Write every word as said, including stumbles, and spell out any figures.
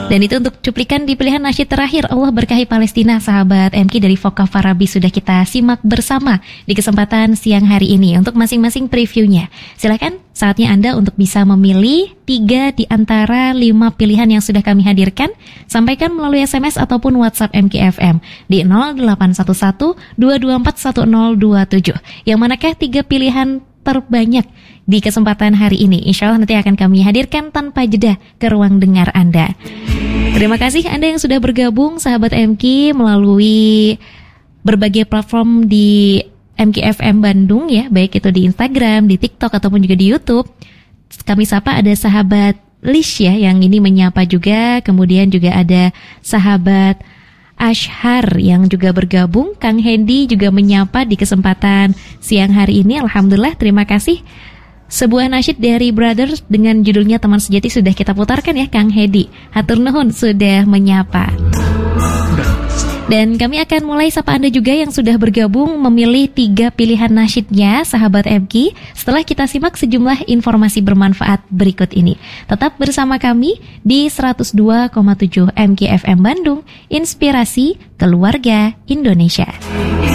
Dan itu untuk cuplikan di pilihan nasyid terakhir Allah Berkahi Palestina, sahabat M K dari Voka Farabi sudah kita simak bersama di kesempatan siang hari ini untuk masing-masing previewnya. Silakan saatnya Anda untuk bisa memilih tiga di antara lima pilihan yang sudah kami hadirkan. Sampaikan melalui S M S ataupun WhatsApp M K F M di nol delapan satu satu dua dua empat satu nol dua tujuh. Yang manakah tiga pilihan terbanyak di kesempatan hari ini? Insya Allah nanti akan kami hadirkan tanpa jeda ke ruang dengar Anda. Terima kasih Anda yang sudah bergabung, sahabat M K, melalui berbagai platform di M K F M Bandung ya, baik itu di Instagram, di TikTok ataupun juga di YouTube. Kami sapa ada sahabat Lish ya yang ini menyapa juga, kemudian juga ada sahabat Ashar yang juga bergabung, Kang Hendy juga menyapa di kesempatan siang hari ini. Alhamdulillah, terima kasih. Sebuah nasyid dari Brothers dengan judulnya Teman Sejati sudah kita putarkan ya Kang Hendy. Hatur nuhun sudah menyapa. Dan kami akan mulai sapa Anda juga yang sudah bergabung memilih tiga pilihan nasyidnya, sahabat M K, setelah kita simak sejumlah informasi bermanfaat berikut ini. Tetap bersama kami di seratus dua koma tujuh M K F M Bandung, Inspirasi Keluarga Indonesia.